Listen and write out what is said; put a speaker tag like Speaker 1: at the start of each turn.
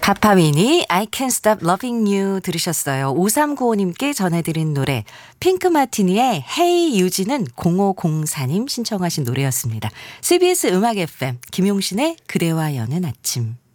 Speaker 1: 파파미니 I Can't Stop Loving You 들으셨어요. 5395님께 전해드린 노래 핑크마티니의 Hey 유지는 0504님 신청하신 노래였습니다. CBS 음악 FM 김용신의 그대와 여는 아침.